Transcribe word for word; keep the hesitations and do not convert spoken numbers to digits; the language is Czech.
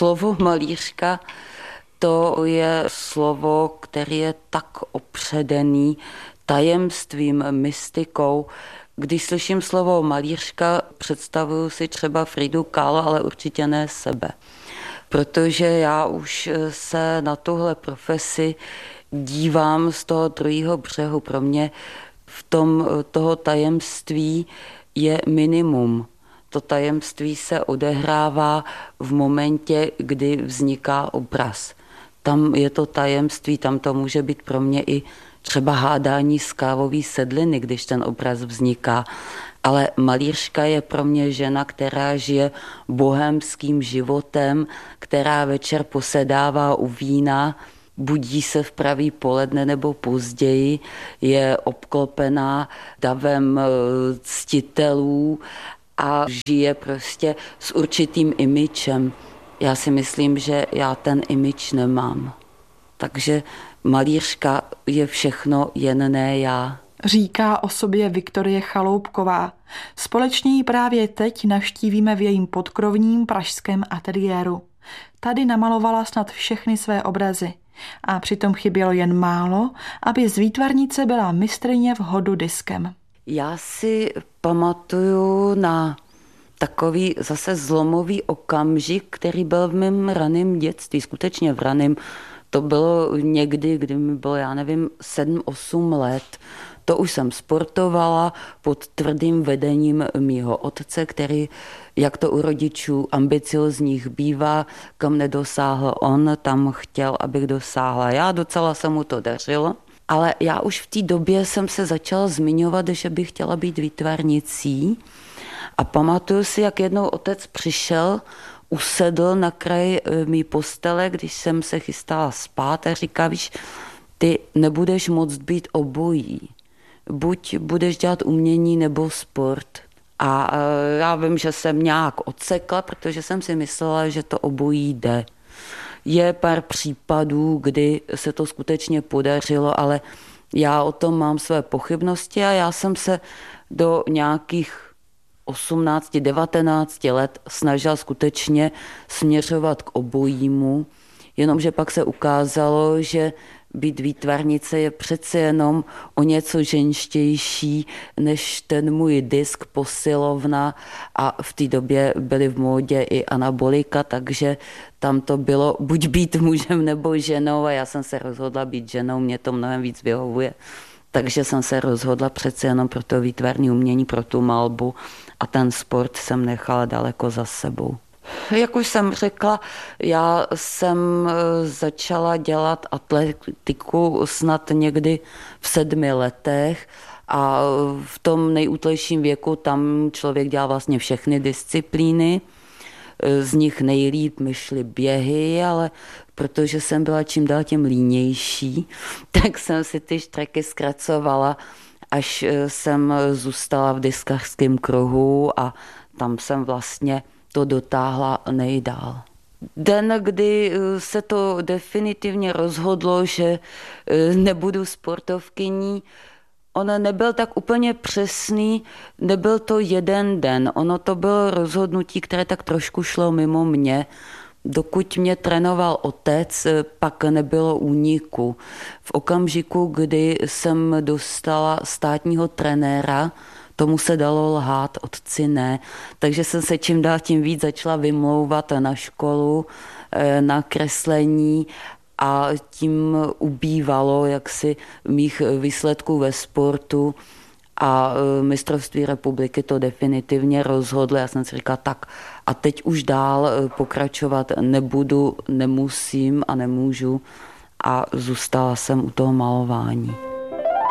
slovo malířka, to je slovo, které je tak opředený tajemstvím, mystikou. Když slyším slovo malířka, představuju si třeba Fridu Kahlo, ale určitě ne sebe. Protože já už se na tuhle profesi dívám z toho druhého břehu. Pro mě v tom toho tajemství je minimum. To tajemství se odehrává v momentě, kdy vzniká obraz. Tam je to tajemství, tam to může být pro mě i třeba hádání z kávové sedliny, když ten obraz vzniká. Ale malířka je pro mě žena, která žije bohemským životem, která večer posedává u vína, budí se v pravý poledne nebo později, je obklopená davem ctitelů a žije prostě s určitým imičem. Já si myslím, že já ten imič nemám. Takže malířka je všechno, jen ne já. Říká o sobě Viktorie Chaloupková. Společně ji právě teď navštívíme v jejím podkrovním pražském ateliéru. Tady namalovala snad všechny své obrazy. A přitom chybělo jen málo, aby z výtvarnice byla mistryně v hodu diskem. Já si pamatuju na takový zase zlomový okamžik, který byl v mém raném dětství, skutečně v raném. To bylo někdy, kdy mi bylo, já nevím, sedm osm let. To už jsem sportovala pod tvrdým vedením mýho otce, který, jak to u rodičů ambiciozních bývá, kam nedosáhl on, tam chtěl, abych dosáhla já. Docela se mu to dařilo. Ale já už v té době jsem se začala zmiňovat, že bych chtěla být výtvarnicí. A pamatuju si, jak jednou otec přišel, usedl na kraj mý postele, když jsem se chystala spát a říká, víš, ty nebudeš moct být obojí. Buď budeš dělat umění nebo sport. A já vím, že jsem nějak odsekla, protože jsem si myslela, že to obojí jde. Je pár případů, kdy se to skutečně podařilo, ale já o tom mám své pochybnosti a já jsem se do nějakých osmnáct devatenáct let snažila skutečně směřovat k obojímu, jenomže pak se ukázalo, že být výtvarnice je přece jenom o něco ženštější než ten můj disk posilovna a v té době byly v módě i anabolika, takže tam to bylo buď být mužem nebo ženou a já jsem se rozhodla být ženou, mě to mnohem víc vyhovuje. Takže jsem se rozhodla přece jenom pro to výtvarné umění, pro tu malbu a ten sport jsem nechala daleko za sebou. Jak už jsem řekla, já jsem začala dělat atletiku snad někdy v sedmi letech a v tom nejútlejším věku tam člověk dělá vlastně všechny disciplíny. Z nich nejlíp mi šly běhy, ale protože jsem byla čím dál tím línější, tak jsem si ty štreky zkracovala, až jsem zůstala v diskařském kruhu a tam jsem vlastně to dotáhla nejdál. Den, kdy se to definitivně rozhodlo, že nebudu sportovkyní, on nebyl tak úplně přesný, nebyl to jeden den. Ono to bylo rozhodnutí, které tak trošku šlo mimo mě. Dokud mě trénoval otec, pak nebylo úniku. V okamžiku, kdy jsem dostala státního trenéra, tomu se dalo lhát, otci ne. Takže jsem se čím dál tím víc začala vymlouvat na školu, na kreslení a tím ubývalo jaksi mých výsledků ve sportu a mistrovství republiky to definitivně rozhodlo. Já jsem si říkala, tak a teď už dál pokračovat nebudu, nemusím a nemůžu a zůstala jsem u toho malování.